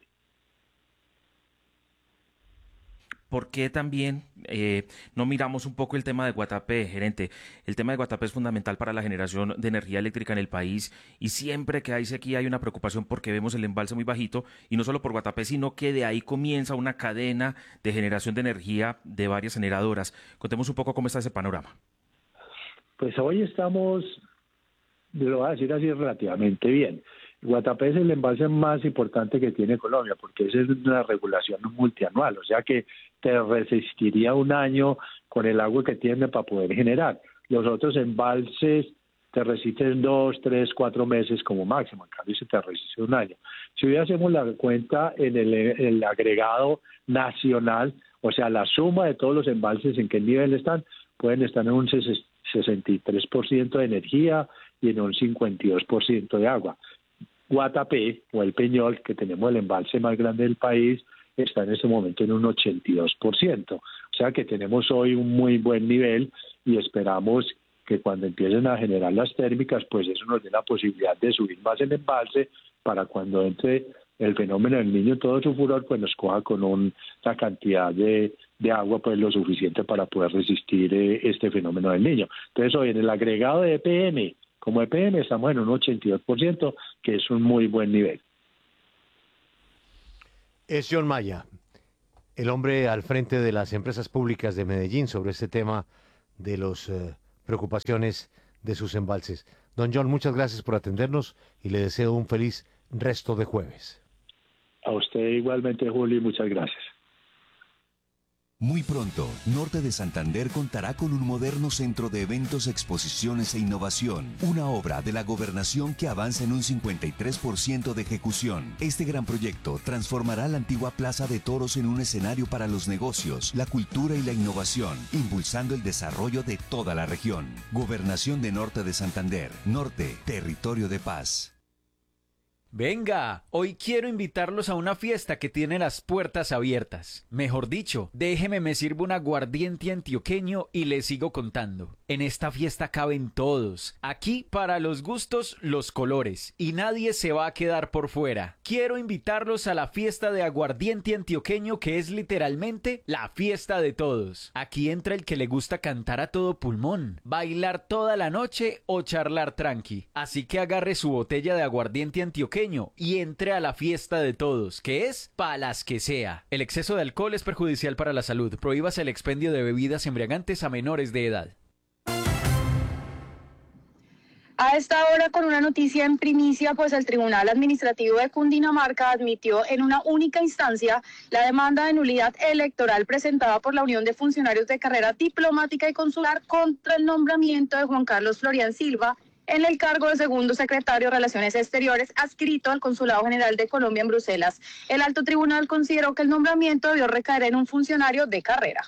S6: ¿Por qué también no miramos un poco el tema de Guatapé, gerente? El tema de Guatapé es fundamental para la generación de energía eléctrica en el país y siempre que hay sequía hay una preocupación porque vemos el embalse muy bajito y no solo por Guatapé, sino que de ahí comienza una cadena de generación de energía de varias generadoras. Contemos un poco cómo está ese panorama.
S4: Pues hoy estamos, lo voy a decir así, relativamente bien. Guatapé es el embalse más importante que tiene Colombia, porque esa es una regulación multianual, o sea que te resistiría un año con el agua que tiene para poder generar. Los otros embalses te resisten 2, 3, 4 meses como máximo, en cambio se te resiste un año. Si hoy hacemos la cuenta en el agregado nacional, o sea, la suma de todos los embalses en qué nivel están, pueden estar en un 63% de energía y en un 52% de agua. Guatapé, o el Peñol, que tenemos el embalse más grande del país, está en ese momento en un 82%. O sea que tenemos hoy un muy buen nivel y esperamos que cuando empiecen a generar las térmicas, pues eso nos dé la posibilidad de subir más el embalse para cuando entre el fenómeno del Niño en todo su furor, pues nos coja con una cantidad de agua pues lo suficiente para poder resistir este fenómeno del Niño. Entonces hoy en el agregado de EPM, como EPM estamos en un 82%, que es un muy buen nivel.
S1: Es John Maya, el hombre al frente de las empresas públicas de Medellín sobre este tema de las preocupaciones de sus embalses. Don John, muchas gracias por atendernos y le deseo un feliz resto de jueves.
S4: A usted igualmente, Julio, y muchas gracias.
S21: Muy pronto, Norte de Santander contará con un moderno centro de eventos, exposiciones e innovación. Una obra de la gobernación que avanza en un 53% de ejecución. Este gran proyecto transformará la antigua Plaza de Toros en un escenario para los negocios, la cultura y la innovación, impulsando el desarrollo de toda la región. Gobernación de Norte de Santander. Norte, territorio de paz.
S7: Venga, hoy quiero invitarlos a una fiesta que tiene las puertas abiertas. Mejor dicho, déjeme me sirvo un aguardiente antioqueño y les sigo contando. En esta fiesta caben todos. Aquí, para los gustos, los colores. Y nadie se va a quedar por fuera. Quiero invitarlos a la fiesta de aguardiente antioqueño, que es literalmente la fiesta de todos. Aquí entra el que le gusta cantar a todo pulmón, bailar toda la noche o charlar tranqui. Así que agarre su botella de aguardiente antioqueño y entre a la fiesta de todos, que es pa' las que sea. El exceso de alcohol es perjudicial para la salud. Prohíbase el expendio de bebidas embriagantes a menores de edad.
S8: A esta hora, con una noticia en primicia, pues el Tribunal Administrativo de Cundinamarca admitió en una única instancia la demanda de nulidad electoral presentada por la Unión de Funcionarios de Carrera Diplomática y Consular contra el nombramiento de Juan Carlos Florian Silva en el cargo de segundo secretario de Relaciones Exteriores adscrito al Consulado General de Colombia en Bruselas. El alto tribunal consideró que el nombramiento debió recaer en un funcionario de carrera.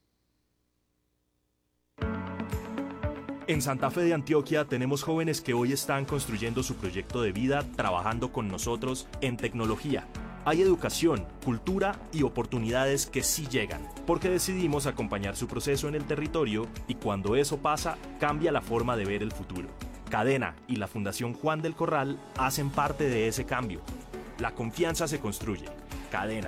S9: En Santa Fe de Antioquia tenemos jóvenes que hoy están construyendo su proyecto de vida trabajando con nosotros en tecnología. Hay educación, cultura y oportunidades que sí llegan, porque decidimos acompañar su proceso en el territorio y cuando eso pasa, cambia la forma de ver el futuro. Cadena y la Fundación Juan del Corral hacen parte de ese cambio. La confianza se construye. Cadena.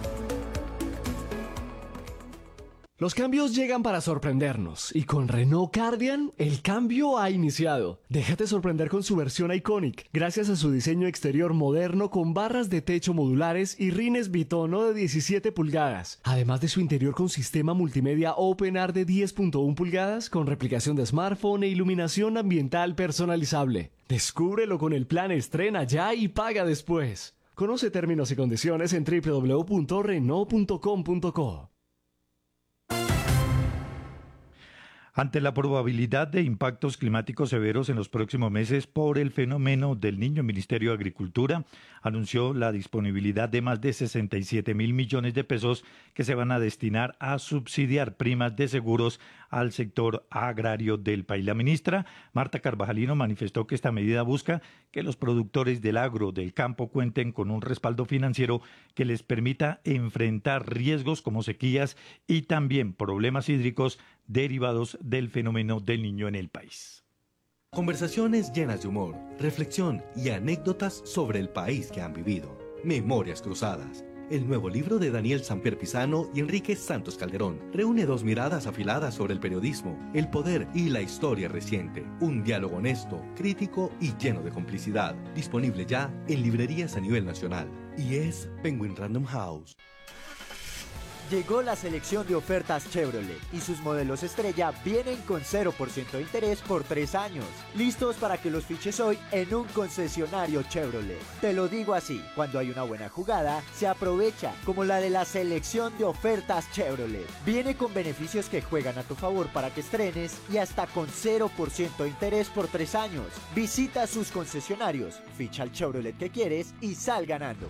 S10: Los cambios llegan para sorprendernos y con Renault Cardian el cambio ha iniciado. Déjate sorprender con su versión Iconic, gracias a su diseño exterior moderno con barras de techo modulares y rines bitono de 17 pulgadas, además de su interior con sistema multimedia OpenAir de 10.1 pulgadas con replicación de smartphone e iluminación ambiental personalizable. Descúbrelo con el plan Estrena ya y paga después. Conoce términos y condiciones en www.renault.com.co.
S5: Ante la probabilidad de impactos climáticos severos en los próximos meses por el fenómeno del Niño, el Ministerio de Agricultura anunció la disponibilidad de más de 67.000 millones de pesos que se van a destinar a subsidiar primas de seguros al sector agrario del país. La ministra Marta Carvajalino manifestó que esta medida busca que los productores del agro del campo cuenten con un respaldo financiero que les permita enfrentar riesgos como sequías y también problemas hídricos derivados del fenómeno del Niño en el país.
S11: Conversaciones llenas de humor, reflexión y anécdotas sobre el país que han vivido. Memorias Cruzadas. El nuevo libro de Daniel Samper Pisano y Enrique Santos Calderón reúne dos miradas afiladas sobre el periodismo, el poder y la historia reciente. Un diálogo honesto, crítico y lleno de complicidad. Disponible ya en librerías a nivel nacional. Y es Penguin Random House.
S12: Llegó la selección de ofertas Chevrolet y sus modelos estrella vienen con 0% de interés por 3 años. Listos para que los fiches hoy en un concesionario Chevrolet. Te lo digo así, cuando hay una buena jugada, se aprovecha, como la de la selección de ofertas Chevrolet. Viene con beneficios que juegan a tu favor para que estrenes y hasta con 0% de interés por 3 años. Visita sus concesionarios, ficha el Chevrolet que quieres y sal ganando.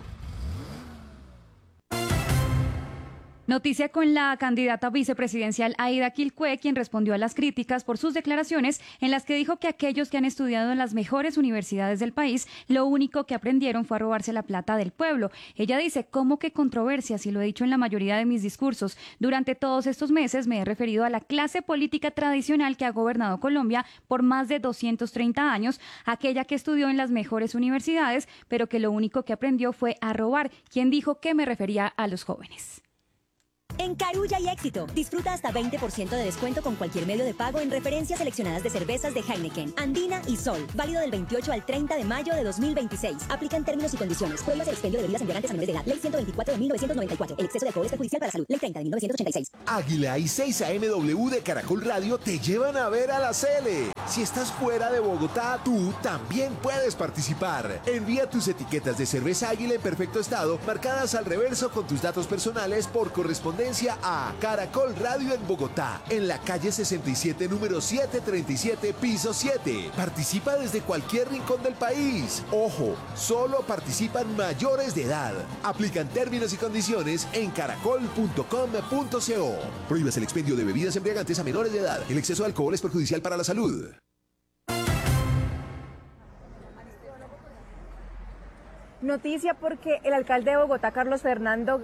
S36: Noticia con la candidata vicepresidencial Aida Quilcue, quien respondió a las críticas por sus declaraciones en las que dijo que aquellos que han estudiado en las mejores universidades del país, lo único que aprendieron fue a robarse la plata del pueblo. Ella dice, ¿cómo que controversia? Si lo he dicho en la mayoría de mis discursos. Durante todos estos meses me he referido a la clase política tradicional que ha gobernado Colombia por más de 230 años, aquella que estudió en las mejores universidades, pero que lo único que aprendió fue a robar. ¿Quién dijo que me refería a los jóvenes?
S30: En Carulla y Éxito, disfruta hasta 20% de descuento con cualquier medio de pago en referencias seleccionadas de cervezas de Heineken, Andina y Sol. Válido del 28 al 30 de mayo de 2026. Aplican términos y condiciones. Prohíbas el expendio de bebidas embriagantes a menores de edad. Ley 124 de 1994. El exceso de alcohol es perjudicial para la salud. Ley 30 de 1986.
S16: Águila y 6am de Caracol Radio te llevan a ver a la Cele. Si estás fuera de Bogotá, tú también puedes participar. Envía tus etiquetas de cerveza Águila en perfecto estado, marcadas al reverso con tus datos personales por correspondencia a Caracol Radio en Bogotá, en la calle 67, número 737, piso 7. Participa desde cualquier rincón del país. Ojo, solo participan mayores de edad. Aplican términos y condiciones en caracol.com.co. Prohíbes el expendio de bebidas embriagantes a menores de edad. El exceso de alcohol es perjudicial para la salud.
S13: Noticia porque el alcalde de Bogotá, Carlos Fernando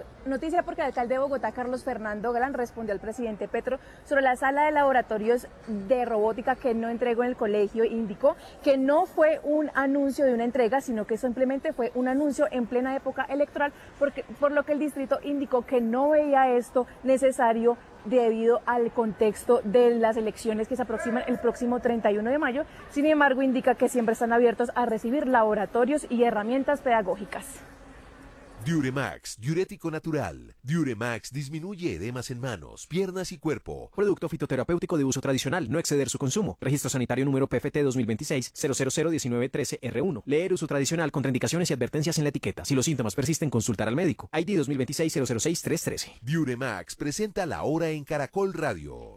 S13: Galán, respondió al presidente Petro sobre la sala de laboratorios de robótica que no entregó en el colegio. Indicó que no fue un anuncio de una entrega, sino que simplemente fue un anuncio en plena época electoral, por lo que el distrito indicó que no veía esto necesario debido al contexto de las elecciones que se aproximan el próximo 31 de mayo. Sin embargo, indica que siempre están abiertos a recibir laboratorios y herramientas pedagógicas.
S16: Diuremax, diurético natural. Diuremax disminuye edemas en manos, piernas y cuerpo.
S15: Producto fitoterapéutico de uso tradicional, no exceder su consumo. Registro sanitario número PFT 2026-0001913-R1. Leer uso tradicional, contraindicaciones y advertencias en la etiqueta. Si los síntomas persisten, consultar al médico. ID 2026-006-313.
S16: Diuremax presenta La Hora en Caracol Radio.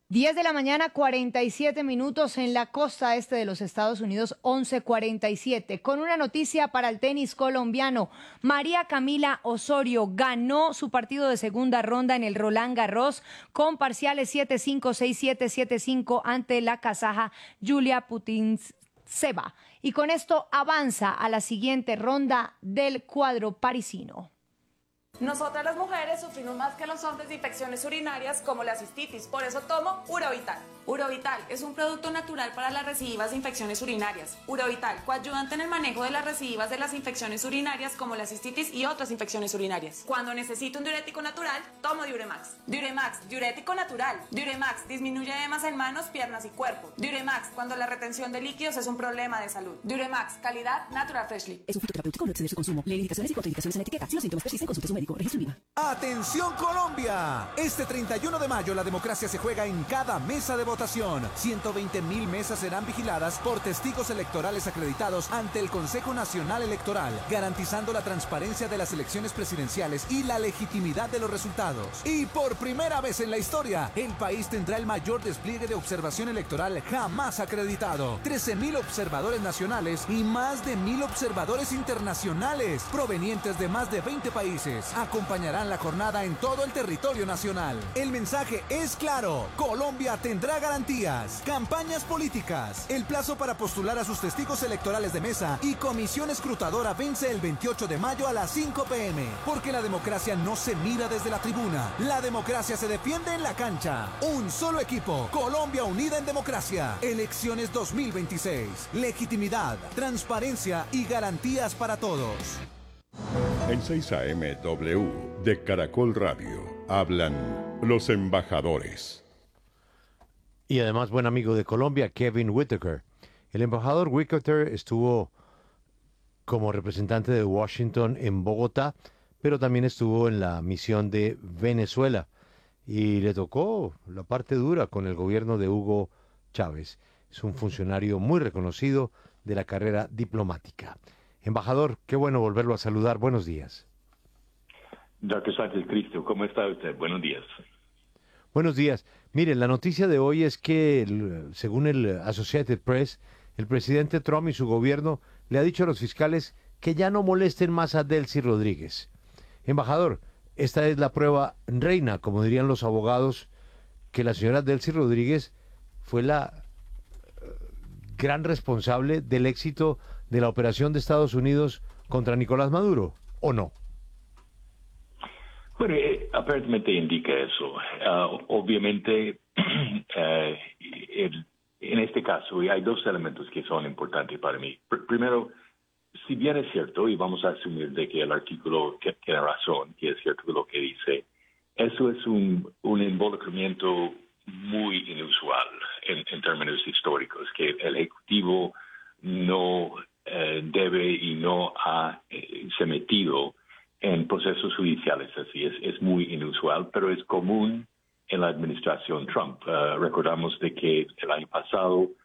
S36: 10 de la mañana, 47 minutos en la costa este de los Estados Unidos, 11:47. Con una noticia para el tenis colombiano, María Camila Osorio ganó su partido de segunda ronda en el Roland Garros con parciales 7-5, 6-7, 7-5 ante la kazaja Yulia Putintseva. Y con esto avanza a la siguiente ronda del cuadro parisino.
S14: Nosotras las mujeres sufrimos más que los hombres de infecciones urinarias como la cistitis, por eso tomo Urovital. Urovital es un producto natural para las recidivas de infecciones urinarias. Urovital, coayudante en el manejo de las recidivas de las infecciones urinarias como la cistitis y otras infecciones urinarias. Cuando necesito un diurético natural, tomo Diuremax. Diuremax, diurético natural. Diuremax disminuye edemas en manos, piernas y cuerpo. Diuremax, cuando la retención de líquidos es un problema de salud. Diuremax, calidad Natural Freshly.
S17: Es un fitoterapéutico, no exceder su consumo. Lee indicaciones y contraindicaciones en la etiqueta. Si los síntomas persisten, consulte a su médico. Registro INVIMA.
S18: ¡Atención Colombia! Este 31 de mayo la democracia se juega en cada mesa de votación. 120.000 mesas serán vigiladas por testigos electorales acreditados ante el Consejo Nacional Electoral, garantizando la transparencia de las elecciones presidenciales y la legitimidad de los resultados. Y por primera vez en la historia, el país tendrá el mayor despliegue de observación electoral jamás acreditado. 13.000 observadores nacionales y más de 1.000 observadores internacionales, provenientes de más de 20 países, acompañarán la jornada en todo el territorio nacional. El mensaje es claro: Colombia tendrá garantías, campañas políticas. El plazo para postular a sus testigos electorales de mesa y comisión escrutadora vence el 28 de mayo a las 5 p.m. Porque la democracia no se mira desde la tribuna, la democracia se defiende en la cancha. Un solo equipo, Colombia unida en democracia. Elecciones 2026. Legitimidad, transparencia y garantías para todos.
S19: En 6 AM W de Caracol Radio hablan los embajadores.
S1: Y además buen amigo de Colombia, Kevin Whitaker. El embajador Whitaker estuvo como representante de Washington en Bogotá, pero también estuvo en la misión de Venezuela y le tocó la parte dura con el gobierno de Hugo Chávez. Es un funcionario muy reconocido de la carrera diplomática. Embajador, qué bueno volverlo a saludar. Buenos días.
S20: Dr. Sánchez Cristo, ¿cómo está usted? Buenos días.
S1: Buenos días. Mire, la noticia de hoy es que, según el Associated Press, el presidente Trump y su gobierno le ha dicho a los fiscales que ya no molesten más a Delcy Rodríguez. Embajador, esta es la prueba reina, como dirían los abogados, que la señora Delcy Rodríguez fue la gran responsable del éxito de la operación de Estados Unidos contra Nicolás Maduro, ¿o no?
S20: Bueno, aparentemente indica eso. Obviamente, en este caso hay dos elementos que son importantes para mí. Primero, si bien es cierto, y vamos a asumir de que el artículo tiene razón, que es cierto lo que dice, eso es un involucramiento muy inusual en términos históricos, que el Ejecutivo no debe y no ha se metido en procesos judiciales así. Es muy inusual, pero es común en la administración Trump. Recordamos de que el año pasado